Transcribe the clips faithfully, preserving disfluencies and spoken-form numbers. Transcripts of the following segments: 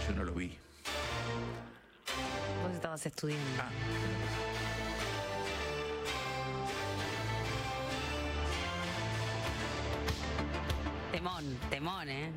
yo no lo vi. Vos estabas estudiando. Ah. Temón, temón, ¿eh?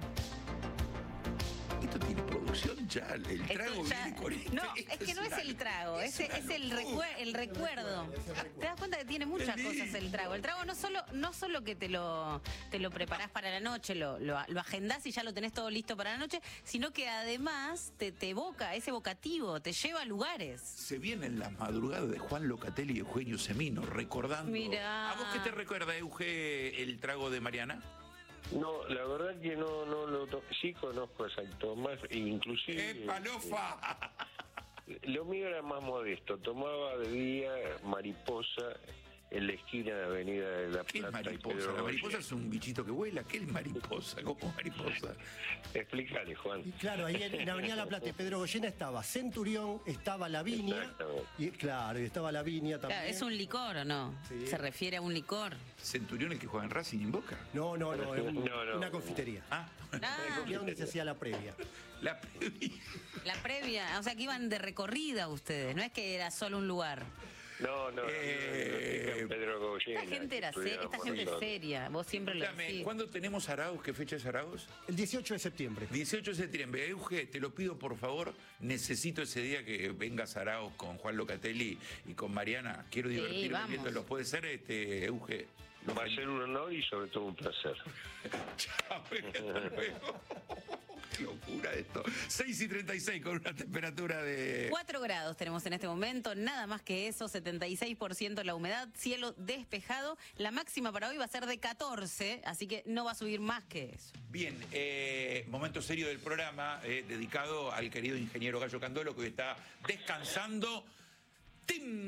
Esto tiene producción ya, el trago ya, viene con esto. no, Esto es que no es una, el trago, es, es, es el, recuer, el recuerdo. Te das cuenta que tiene muchas Sí. cosas el trago. El trago no solo, no solo que te lo, te lo preparás para la noche, lo, lo, lo agendás y ya lo tenés todo listo para la noche, sino que además te, te evoca, es evocativo, te lleva a lugares. Se vienen las madrugadas de Juan Locatelli y Eugenio Semino, recordando. Mirá. ¿A vos qué te recuerda, Euge, el trago de Mariana? No, la verdad que no, no lo to- sí conozco exacto, más inclusive. ¡Eh, palofa! eh, Lo mío era más modesto, tomaba de día mariposa en la esquina de Avenida de la ¿Qué es Plata y mariposa? Pedro La mariposa Goya. es un bichito que vuela. ¿Qué es mariposa? ¿Cómo mariposa? Explícale, Juan. Y claro, ahí en, en Avenida La Plata y Pedro Goyena estaba Centurión, estaba La Viña. Exactamente. Y claro, y estaba La Viña también. Claro, ¿es un licor o no? Sí. ¿Se refiere a un licor? ¿Centurión el que juega en Racing y en Boca? No, no, no, es un- No, no. una confitería. Ah, Ah, Y donde se hacía la previa. la previa. la previa, o sea que iban de recorrida ustedes, no es que era solo un lugar. No, no, Eh, no, Pedro Goyena. Esta gente era que se- esta estudiábamos gente es nosotros. seria, vos siempre lo Dame, decís. ¿cuándo tenemos Arauz? ¿Qué fecha es Arauz? El dieciocho de septiembre. dieciocho de septiembre. Euge, te lo pido por favor, necesito ese día que vengas a Arauz con Juan Locatelli y con Mariana. Quiero Sí, divertirme vamos. viéndolos. ¿Puede ser, este, Euge? Va a ser un honor y sobre todo un placer. Chao, hasta luego. Qué locura esto. seis y treinta y seis con una temperatura de... cuatro grados tenemos en este momento, nada más que eso, setenta y seis por ciento la humedad, cielo despejado. La máxima para hoy va a ser de catorce, así que no va a subir más que eso. Bien, eh, momento serio del programa, eh, dedicado al querido ingeniero Gallo Candolo, que hoy está descansando. ¡Tim!